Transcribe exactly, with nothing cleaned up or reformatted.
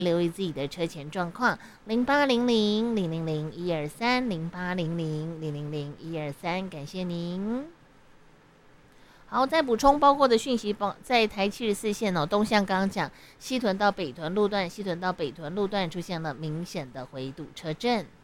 留意自己的车前状况，零八零零零零零一二三零八零零零零零一二三，感谢您。好，再补充包括的讯息，包在台七十四线哦，东向刚刚讲西屯到北屯路段，西屯到北屯路段出现了明显的回堵车阵。